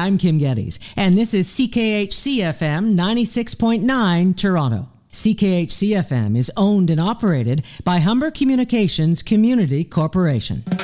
I'm Kim Geddes, and this is CKHC-FM 96.9 Toronto. CKHC-FM is owned and operated by Humber Communications Community Corporation.